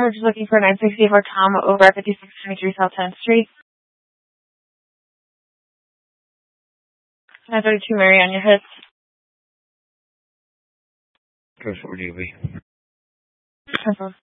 we're just looking for 964 Tom over at 5623 South 10th Street. 932 Mary on your hits. Press 4 DB. Cancel.